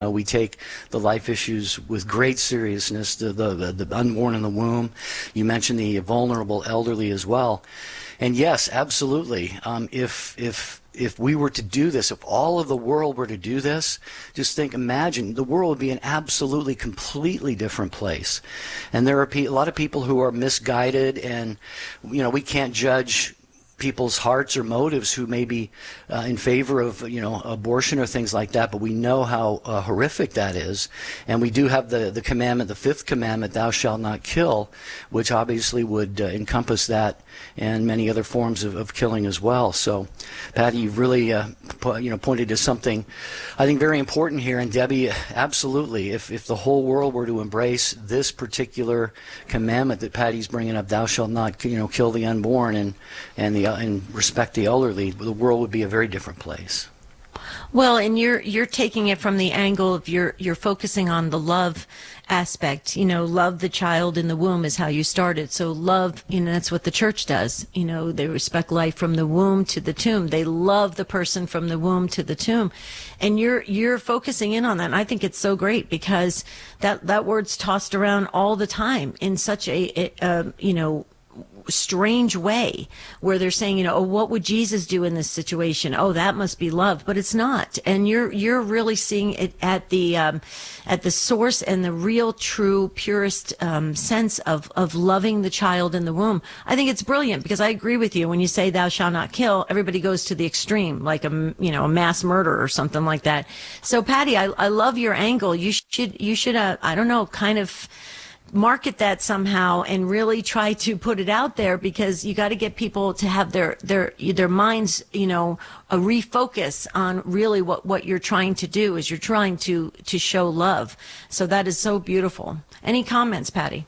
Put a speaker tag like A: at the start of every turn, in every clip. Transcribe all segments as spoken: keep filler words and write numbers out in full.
A: Uh, we take the life issues with great seriousness, the, the, the unborn in the womb. You mentioned the vulnerable elderly as well. And yes, absolutely. Um, if, if, if we were to do this, if all of the world were to do this, just think, imagine, the world would be an absolutely, completely different place. And there are pe- a lot of people who are misguided, and, you know, we can't judge people's hearts or motives who may be uh, in favor of, you know, abortion or things like that, but we know how uh, horrific that is. And we do have the, the commandment, the fifth commandment, thou shalt not kill, which obviously would uh, encompass that and many other forms of, of killing as well. So, Patty, you've really, uh, po- you know, pointed to something I think very important here. And Debbie, absolutely, if, if the whole world were to embrace this particular commandment that Patty's bringing up, thou shalt not, you know, kill the unborn and, and the and respect the elderly, the world would be a very different place.
B: Well, and you're you're taking it from the angle of you're you're focusing on the love aspect. You know, love the child in the womb is how you started. So love, you know, that's what the church does. You know, they respect life from the womb to the tomb. They love the person from the womb to the tomb. And you're you're focusing in on that. And I think it's so great because that that word's tossed around all the time in such a, a, a you know, strange way, where they're saying, you know, oh, what would Jesus do in this situation? Oh, that must be love, but it's not. And you're you're really seeing it at the um, at the source and the real, true, purest um, sense of of loving the child in the womb. I think it's brilliant because I agree with you. When you say "thou shalt not kill," everybody goes to the extreme, like a you know a mass murder or something like that. So, Patty, I I love your angle. You should you should uh, I don't know, kind of market that somehow and really try to put it out there, because you got to get people to have their their their minds, you know, a refocus on really what what you're trying to do is you're trying to to show love. So that is so beautiful. Any comments, Patty?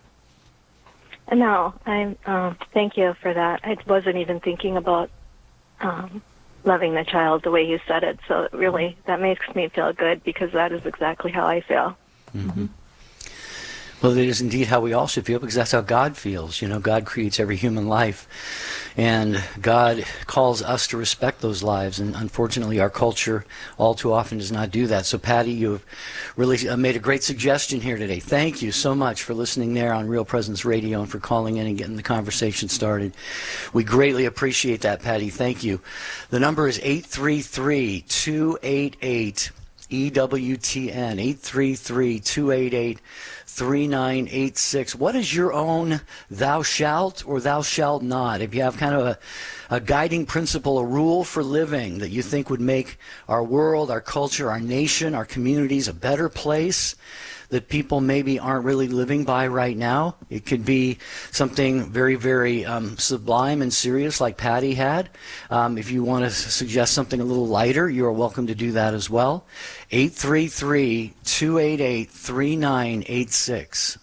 C: No, I'm. Uh, thank you for that. I wasn't even thinking about um, loving the child the way you said it. So really, that makes me feel good because that is exactly how I feel.
A: Mm-hmm. Well, it is indeed how we all should feel, because that's how God feels. You know, God creates every human life, and God calls us to respect those lives, and unfortunately our culture all too often does not do that. So, Patty, you've really made a great suggestion here today. Thank you so much for listening there on Real Presence Radio and for calling in and getting the conversation started. We greatly appreciate that, Patty. Thank you. The number is eight three three, two eight eight, E W T N, eight three three, two eight eight, three nine eight six. What is your own thou shalt or thou shalt not? If you have kind of a, a guiding principle, a rule for living that you think would make our world, our culture, our nation, our communities a better place that people maybe aren't really living by right now. It could be something very, very um, sublime and serious like Patty had. Um, if you want to suggest something a little lighter, you are welcome to do that as well. eight three three, two eight eight, three nine eight six.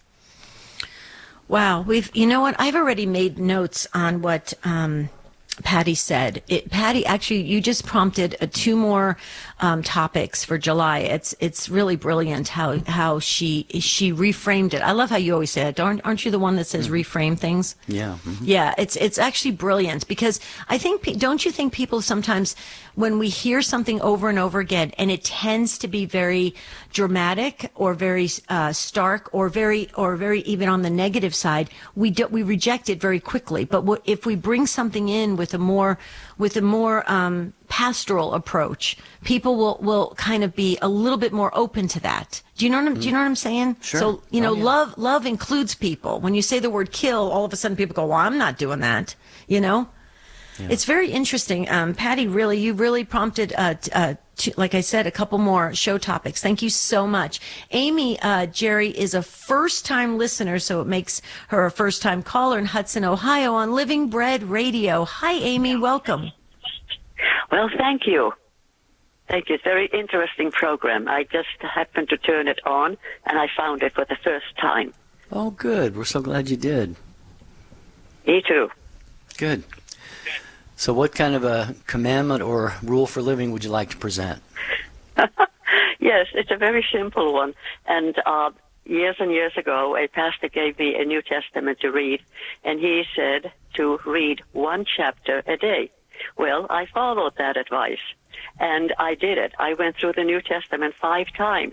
B: Wow, we've you know what? I've already made notes on what um, Patty said. It, Patty, actually, you just prompted uh, two more um, topics for July. It's it's really brilliant how how she she reframed it. I love how you always say it. Aren't aren't you the one that says mm-hmm. reframe things?
A: Yeah. Mm-hmm.
B: Yeah, it's it's actually brilliant, because I think, don't you think people sometimes, when we hear something over and over again, and it tends to be very dramatic or very uh, stark or very or very even on the negative side, we do, we reject it very quickly. But what, if we bring something in with a more with a more um, pastoral approach, people will, will kind of be a little bit more open to that. Do you know what I'm, mm. do you know what I'm saying?
A: Sure.
B: So, you know,
A: oh, yeah.
B: love love includes people. When you say the word kill, all of a sudden people go, well, I'm not doing that, you know? Yeah. It's very interesting. Um, Patty, really, you really prompted, uh, t- uh, to, like I said, a couple more show topics. Thank you so much. Amy, uh, Jerry is a first-time listener, so it makes her a first-time caller in Hudson, Ohio on Living Bread Radio. Hi, Amy. Welcome.
D: Well, thank you. Thank you. It's a very interesting program. I just happened to turn it on, and I found it for the first time.
A: Oh, good. We're so glad you did.
D: Me too.
A: Good. So what kind of a commandment or rule for living would you like to present?
D: Yes, it's a very simple one. And uh, years and years ago, a pastor gave me a New Testament to read, and he said to read one chapter a day. Well, I followed that advice. And I did it. I went through the New Testament five times.